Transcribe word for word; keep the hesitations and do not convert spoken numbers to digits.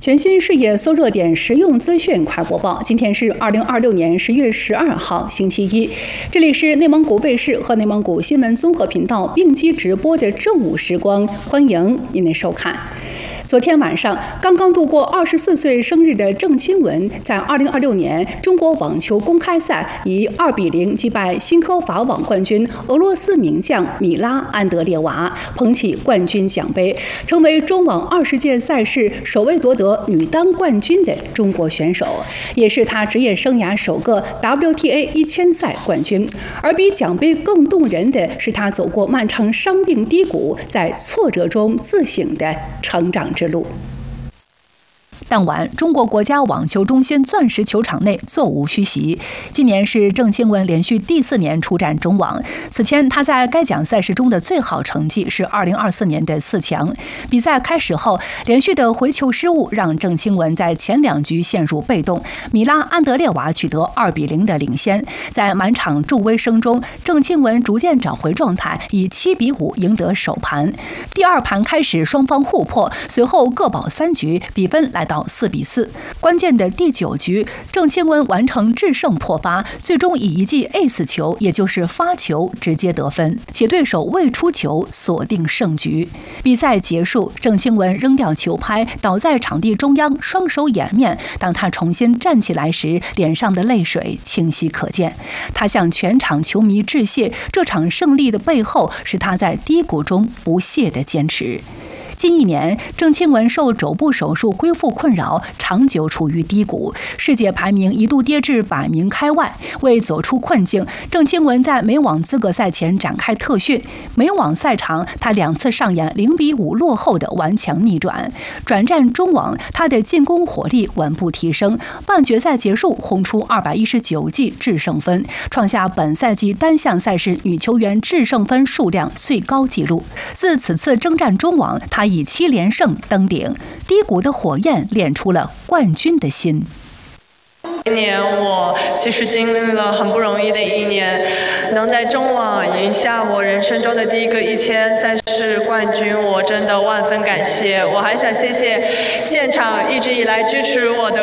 全新视野搜热点实用资讯快播报。今天是二零二六年十月十二号，星期一。这里是内蒙古卫视和内蒙古新闻综合频道并机直播的正午时光，欢迎您的收看。昨天晚上，刚刚度过二十四岁生日的郑钦文，在二零二六年中国网球公开赛以二比零击败新科法网冠军俄罗斯名将米拉·安德烈娃，捧起冠军奖杯，成为中网二十届赛事首位夺得女单冠军的中国选手，也是她职业生涯首个 W T A 一千赛冠军。而比奖杯更动人的是，她走过漫长伤病低谷，在挫折中自省的成长之路。当晚，中国国家网球中心钻石球场内座无虚席。今年是郑钦文连续第四年出战中网。此前，他在该奖赛事中的最好成绩是二零二四年的四强。比赛开始后，连续的回球失误让郑钦文在前两局陷入被动，米拉·安德烈娃取得二比零的领先。在满场助威声中，郑钦文逐渐找回状态，以七比五赢得首盘。第二盘开始，双方互破，随后各保三局，比分来到四比四。关键的第九局，郑钦文完成制胜破发，最终以一记 ace 球，也就是发球直接得分，且对手未出球，锁定胜局。比赛结束，郑钦文扔掉球拍，倒在场地中央，双手掩面。当他重新站起来时，脸上的泪水清晰可见。他向全场球迷致谢，这场胜利的背后是他在低谷中不懈的坚持。近一年，郑钦文受肘部手术恢复困扰，长久处于低谷，世界排名一度跌至百名开外。为走出困境，郑钦文在美网资格赛前展开特训。美网赛场，他两次上演零比五落后的顽强逆转。转战中网，他的进攻火力稳步提升。半决赛结束，轰出二百一十九记制胜分，创下本赛季单项赛事女球员制胜分数量最高纪录。自此次征战中网，他以七连胜登顶，低谷的火焰练出了冠军的心。 今年我其实经历了很不容易的一年，能在中网赢下我人生中的第一个一千赛事冠军，我真的万分感谢。我还想谢谢现场一直以来支持我的